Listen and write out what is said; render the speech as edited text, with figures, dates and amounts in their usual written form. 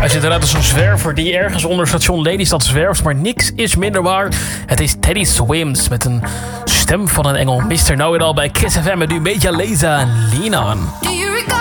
Hij zit eruit als een zwerver die ergens onder station Lelystad zwerft, maar niks is minder waar. Het is Teddy Swims met een stem van een engel. Mr. Know It All bij Kiss FM met nu Meja Leza en Lean On.